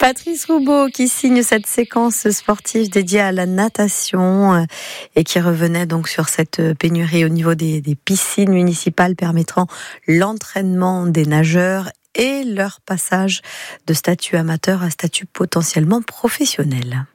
Patrice Roubaud qui signe cette séquence sportive dédiée à la natation et qui revenait donc sur cette pénurie au niveau des piscines municipales permettant l'entraînement des nageurs et leur passage de statut amateur à statut potentiellement professionnel.